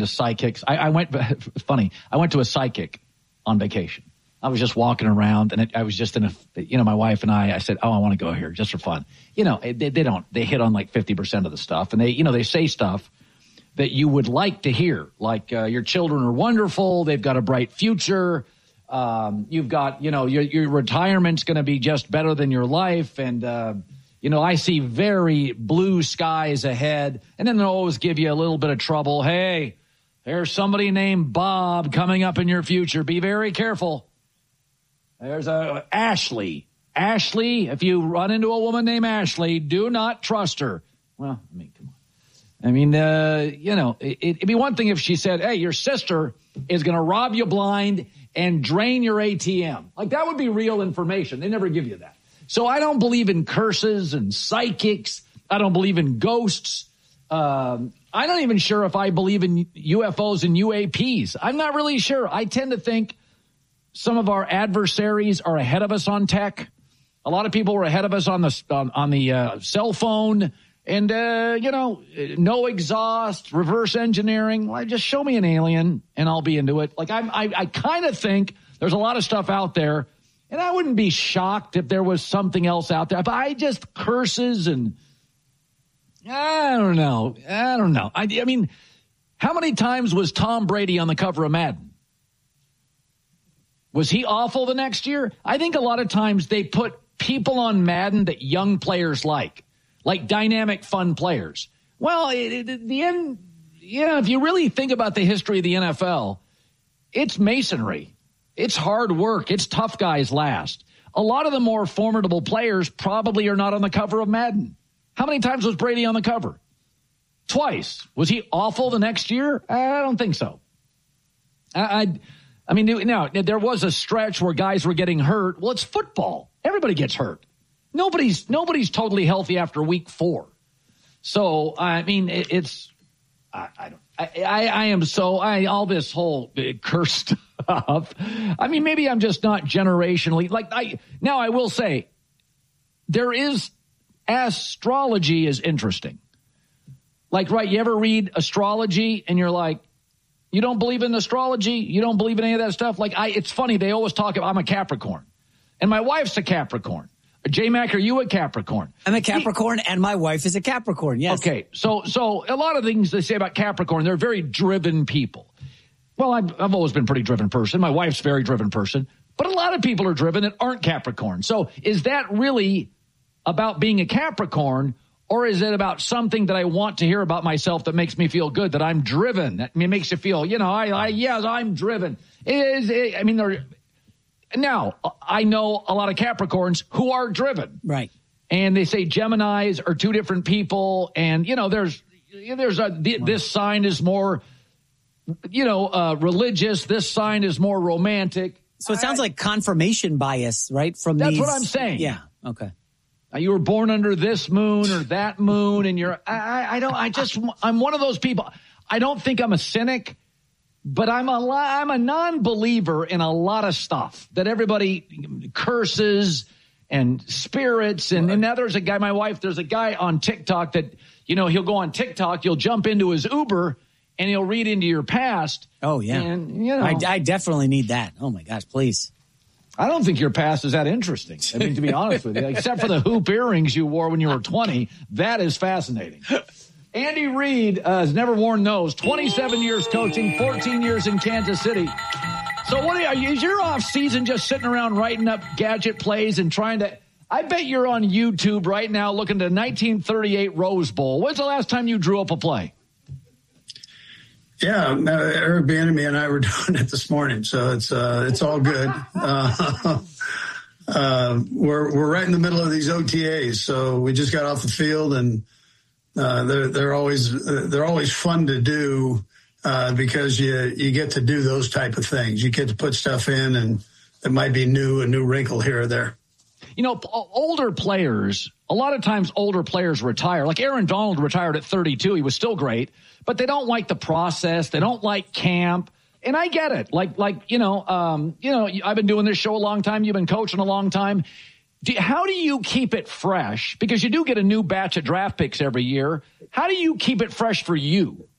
to psychics. I went to a psychic on vacation. I was just walking around, and I was just in my wife and I said, I want to go here just for fun. They hit on like 50% of the stuff, and they say stuff that you would like to hear, like your children are wonderful, they've got a bright future, you've got, your retirement's going to be just better than your life, and I see very blue skies ahead, and then they'll always give you a little bit of trouble. Hey, there's somebody named Bob coming up in your future. Be very careful. There's Ashley. Ashley, if you run into a woman named Ashley, do not trust her. Well, come on. It'd be one thing if she said, hey, your sister is going to rob you blind and drain your ATM. Like, that would be real information. They never give you that. So I don't believe in curses and psychics. I don't believe in ghosts. I'm not even sure if I believe in UFOs and UAPs. I'm not really sure. I tend to think some of our adversaries are ahead of us on tech. A lot of people are ahead of us on the cell phone. And, no exhaust, reverse engineering. Well, just show me an alien and I'll be into it. Like, I kind of think there's a lot of stuff out there, and I wouldn't be shocked if there was something else out there. But I just curses and I don't know. I mean, how many times was Tom Brady on the cover of Madden? Was he awful the next year? I think a lot of times they put people on Madden that young players like dynamic, fun players. Well, at the end, if you really think about the history of the NFL, it's masonry. It's hard work. It's tough guys last. A lot of the more formidable players probably are not on the cover of Madden. How many times was Brady on the cover? Twice. Was he awful the next year? I don't think so. I mean, now, there was a stretch where guys were getting hurt. Well, it's football. Everybody gets hurt. Nobody's totally healthy after week 4. So, I mean, all this whole curse stuff. I mean, maybe I'm just not generationally. Now I will say, astrology is interesting. Like, right, you ever read astrology and you're like, you don't believe in astrology? You don't believe in any of that stuff? It's funny. They always talk about, I'm a Capricorn. And my wife's a Capricorn. J-Mac, are you a Capricorn? I'm a Capricorn, and my wife is a Capricorn, yes. Okay, so a lot of things they say about Capricorn, they're very driven people. Well, I've always been a pretty driven person. My wife's a very driven person. But a lot of people are driven that aren't Capricorn. So is that really about being a Capricorn, or is it about something that I want to hear about myself that makes me feel good, that I'm driven? That makes you feel, yes, I'm driven. Now, I know a lot of Capricorns who are driven. Right. And they say Geminis are two different people. And, this sign is more, religious. This sign is more romantic. So it sounds like confirmation bias, right? That's what I'm saying. Yeah. Okay. You were born under this moon or that moon, and I'm one of those people. I don't think I'm a cynic, but I'm a non-believer in a lot of stuff that everybody curses and spirits. And now there's a guy, there's a guy on TikTok that, he'll go on TikTok, you'll jump into his Uber and he'll read into your past. Oh, yeah. And, I definitely need that. Oh, my gosh, please. I don't think your past is that interesting. I mean, to be honest with you, except for the hoop earrings you wore when you were 20, that is fascinating. Andy Reid has never worn those. 27 years coaching, 14 years in Kansas City. So is your off season just sitting around writing up gadget plays and trying to? I bet you're on YouTube right now looking at the 1938 Rose Bowl. When's the last time you drew up a play? Yeah, Eric Bieniemy and I were doing it this morning, so it's all good. We're right in the middle of these OTAs, so we just got off the field, and they're always fun to do because you get to do those type of things. You get to put stuff in, and it might be a new wrinkle here or there. Older players, a lot of times older players retire. Like Aaron Donald retired at 32. He was still great, but they don't like the process. They don't like camp. And I get it. I've been doing this show a long time. You've been coaching a long time. How do you keep it fresh? Because you do get a new batch of draft picks every year. How do you keep it fresh for you?